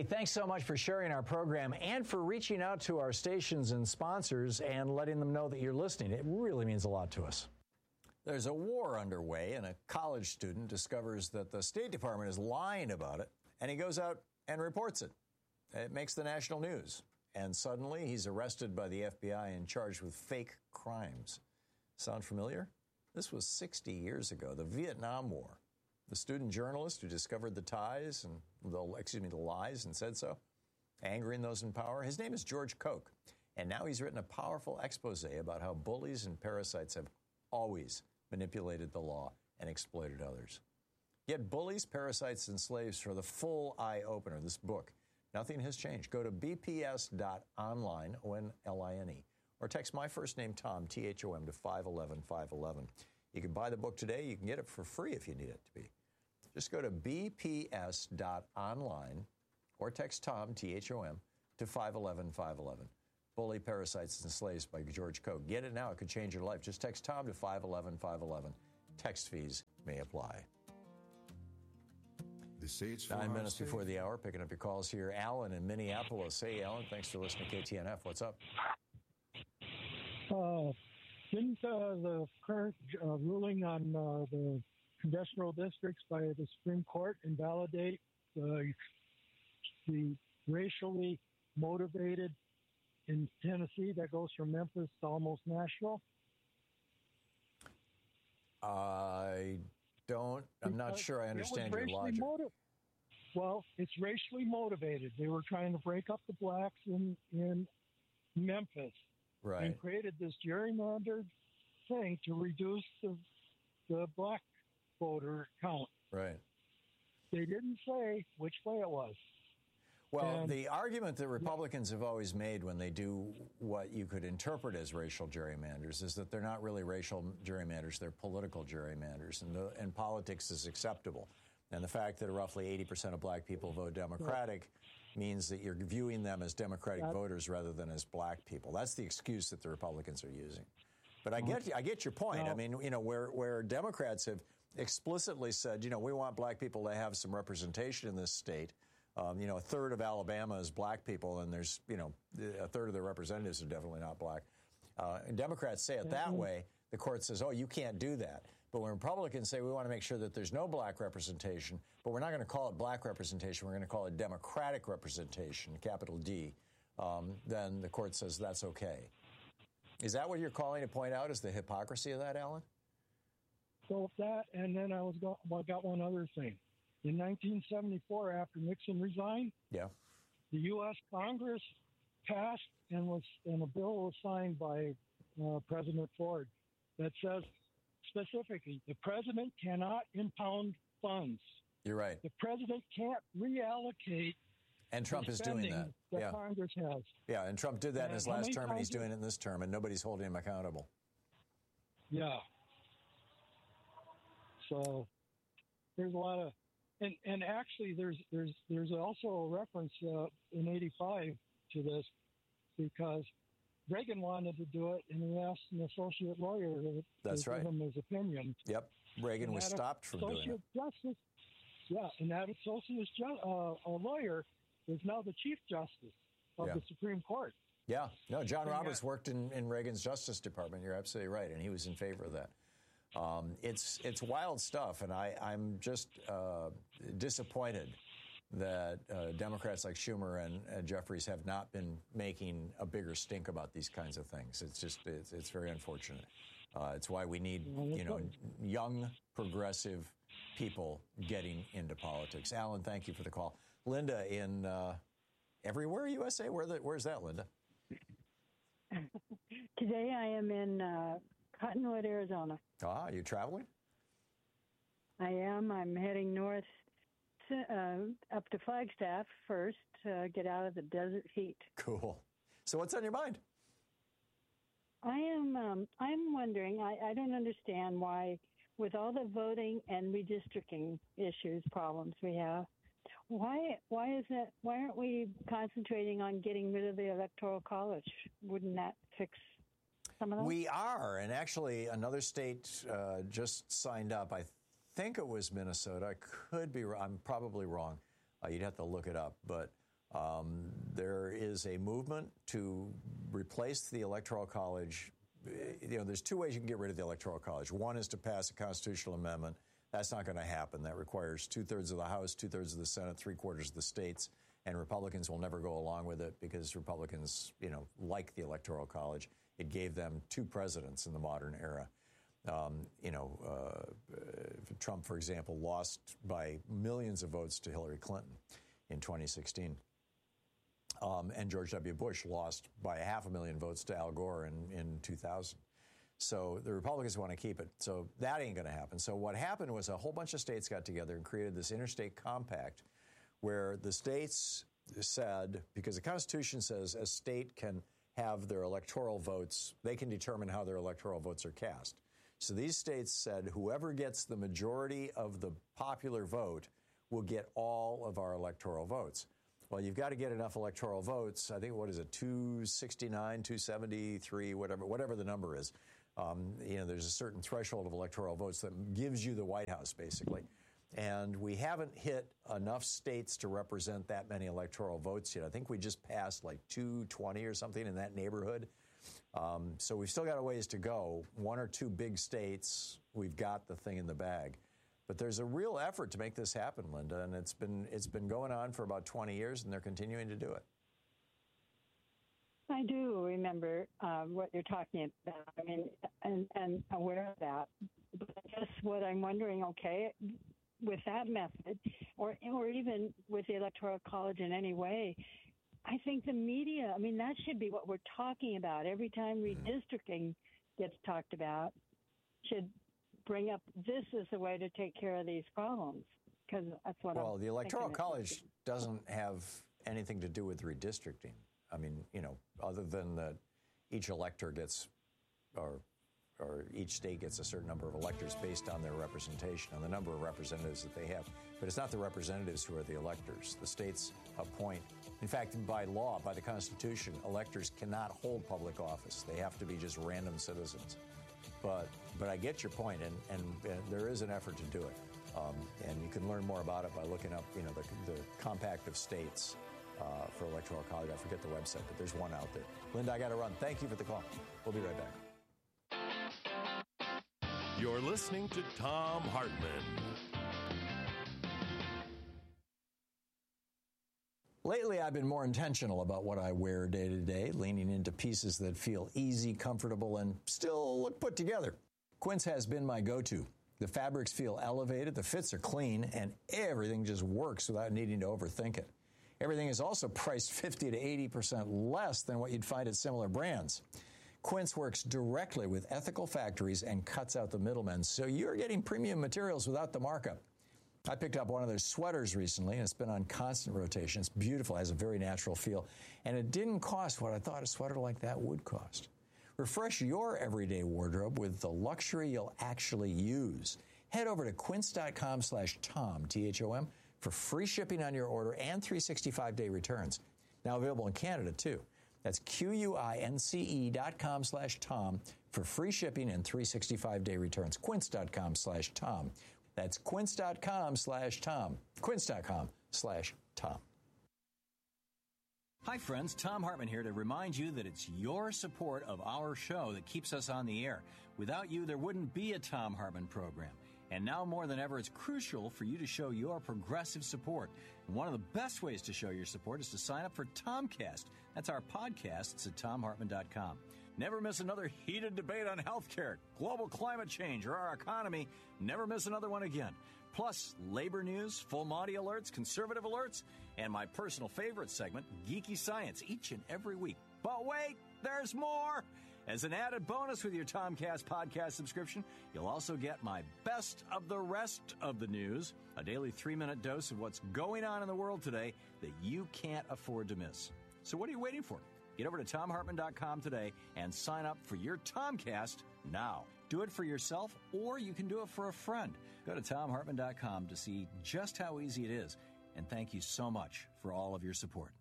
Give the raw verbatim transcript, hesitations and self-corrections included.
Hey, thanks so much for sharing our program and for reaching out to our stations and sponsors and letting them know that you're listening. It really means a lot to us. There's a war underway, and a college student discovers that the State Department is lying about it, and he goes out and reports it. It makes the national news, and suddenly he's arrested by the F B I and charged with fake crimes. Sound familiar? This was sixty years ago, the Vietnam War. The student journalist who discovered the ties and the, excuse me, the lies and said so, angering those in power. His name is George Koch, and now he's written a powerful expose about how bullies and parasites have always manipulated the law and exploited others. Get Bullies, Parasites, and Slaves for the full eye-opener, this book. Nothing has changed. Go to b p s dot online, O N L I N E, or text my first name, Tom, T H O M, to five one one five one one. You can buy the book today. You can get it for free if you need it to be. Just go to b p s dot online or text Tom, T H O M, to five one one five one one. Bully, Parasites, and Slaves by George Koch. Get it now. It could change your life. Just text Tom to five one one five one one. Text fees may apply. Nine minutes before the hour, picking up your calls here. Alan in Minneapolis. Hey, Alan, thanks for listening to K T N F. What's up? Uh, didn't uh, the current uh, ruling on uh, the congressional districts by the Supreme Court invalidate uh, the racially motivated in Tennessee that goes from Memphis to almost Nashville? I don't, I'm not sure I understand your logic. Motiv- well, it's racially motivated. They were trying to break up the blacks in, in Memphis. Right. And created this gerrymandered thing to reduce the, the black voter count. Right. They didn't say which way it was. Well, and, the argument that Republicans have always made when they do what you could interpret as racial gerrymanders is that they're not really racial gerrymanders, they're political gerrymanders, and, the, and politics is acceptable. And the fact that roughly eighty percent of black people vote Democratic yeah. means that you're viewing them as Democratic That's, voters rather than as black people. That's the excuse that the Republicans are using. But I get I get your point. No. I mean, you know, where, where Democrats have explicitly said, you know, we want black people to have some representation in this state. Um, you know, a third of Alabama is black people, and there's, you know, a third of their representatives are definitely not black. Uh, and Democrats say it that mm-hmm. way. The court says, oh, you can't do that. But when Republicans say we want to make sure that there's no black representation, but we're not going to call it black representation, we're going to call it Democratic representation, capital D, um, then the court says that's okay. Is that what you're calling to point out is the hypocrisy of that, Alan? So that, and then I was got, well, got one other thing. In nineteen seventy-four, after Nixon resigned, yeah, the U S Congress passed and was and a bill was signed by uh, President Ford that says specifically the president cannot impound funds. You're right. The president can't reallocate. And Trump is doing that. that yeah. Congress has. Yeah, and Trump did that and in his last term, and he's doing it in this term, and nobody's holding him accountable. Yeah. So there's a lot of. And, and actually, there's there's there's also a reference uh, in eighty-five to this because Reagan wanted to do it, and he asked an associate lawyer to, That's to right. give him his opinion. Yep, Reagan and was stopped from doing it. Justice, yeah, and that associate ju- uh, a lawyer is now the Chief Justice of yeah. the Supreme Court. Yeah, no, John and Roberts that, worked in, in Reagan's Justice Department. You're absolutely right, and he was in favor of that. Um, it's it's wild stuff, and I, I'm just uh, disappointed that uh, Democrats like Schumer and uh, Jeffries have not been making a bigger stink about these kinds of things. It's just it's, it's very unfortunate. Uh, it's why we need you know young progressive people getting into politics. Alan, thank you for the call. Linda in uh, everywhere U S A. Where the, where's that, Linda? Today I am in uh, Cottonwood, Arizona. Ah, you traveling? I am. I'm heading north uh, up to Flagstaff first to get out of the desert heat. Cool. So what's on your mind? I am um, I'm wondering, I, I don't understand why, with all the voting and redistricting issues, problems we have, why why is that? Why aren't we concentrating on getting rid of the Electoral College? Wouldn't that fix some of those? We are, and actually another state uh, just signed up. I think it was Minnesota. I could be wrong. I'm probably wrong. Uh, you'd have to look it up. But Um, there is a movement to replace the Electoral College. You know, there's two ways you can get rid of the Electoral College. One is to pass a constitutional amendment. That's not going to happen. That requires two-thirds of the House, two-thirds of the Senate, three-quarters of the states, and Republicans will never go along with it because Republicans, you know, like the Electoral College. It gave them two presidents in the modern era. Um, you know, uh, Trump, for example, lost by millions of votes to Hillary Clinton in twenty sixteen. Um, and George W. Bush lost by a half a million votes to Al Gore in, in two thousand. So the Republicans want to keep it. So that ain't going to happen. So what happened was a whole bunch of states got together and created this interstate compact where the states said, because the Constitution says a state can have their electoral votes, they can determine how their electoral votes are cast. So these states said whoever gets the majority of the popular vote will get all of our electoral votes. Well, you've got to get enough electoral votes. I think, what is it, two sixty-nine, two seventy-three, whatever, whatever the number is. Um, you know, there's a certain threshold of electoral votes that gives you the White House, basically. And we haven't hit enough states to represent that many electoral votes yet. I think we just passed like two twenty or something in that neighborhood. Um, so we've still got a ways to go. One or two big states, we've got the thing in the bag. But there's a real effort to make this happen, Linda, and it's been it's been going on for about twenty years, and they're continuing to do it. I do remember uh, what you're talking about. I mean, and, and aware of that. But I guess what I'm wondering, okay, with that method, or or even with the Electoral College in any way, I think the media, I mean, that should be what we're talking about. Every time redistricting gets talked about, should bring up this as a way to take care of these problems, because that's what well, I'm the Electoral thinking. College doesn't have anything to do with redistricting. I mean, you know, other than that each elector gets, or or each state gets a certain number of electors based on their representation, on the number of representatives that they have. But it's not the representatives who are the electors. The states appoint. In fact, by law, by the Constitution, electors cannot hold public office. They have to be just random citizens. But but I get your point, and, and, and there is an effort to do it. Um, and you can learn more about it by looking up, you know, the, the Compact of States uh, for Electoral College. I forget the website, but there's one out there. Linda, I got to run. Thank you for the call. We'll be right back. You're listening to Thom Hartmann. Lately, I've been more intentional about what I wear day to day, leaning into pieces that feel easy, comfortable, and still look put together. Quince has been my go-to. The fabrics feel elevated, the fits are clean, and everything just works without needing to overthink it. Everything is also priced fifty to eighty percent less than what you'd find at similar brands. Quince works directly with ethical factories and cuts out the middlemen, so you're getting premium materials without the markup. I picked up one of their sweaters recently, and it's been on constant rotation. It's beautiful, has a very natural feel, and it didn't cost what I thought a sweater like that would cost. Refresh your everyday wardrobe with the luxury you'll actually use. Head over to quince.com slash Tom, T H O M, for free shipping on your order and three hundred sixty-five day returns. Now available in Canada, too. That's Q-U-I-N-C-E dot com slash Tom for free shipping and three hundred sixty-five day returns. Quince.com slash Tom. That's quince.com slash Tom. Quince.com slash Tom. Hi, friends. Thom Hartmann here to remind you that it's your support of our show that keeps us on the air. Without you, there wouldn't be a Thom Hartmann program. And now more than ever, it's crucial for you to show your progressive support. And one of the best ways to show your support is to sign up for Tomcast. That's our podcast. It's at Thom Hartmann dot com. Never miss another heated debate on healthcare, global climate change, or our economy. Never miss another one again. Plus, labor news, full Monty alerts, conservative alerts, and my personal favorite segment, Geeky Science, each and every week. But wait, there's more! As an added bonus with your Tomcast podcast subscription, you'll also get my best of the rest of the news, a daily three-minute dose of what's going on in the world today that you can't afford to miss. So what are you waiting for? Get over to Thom Hartmann dot com today and sign up for your Tomcast now. Do it for yourself, or you can do it for a friend. Go to Thom Hartmann dot com to see just how easy it is. And thank you so much for all of your support.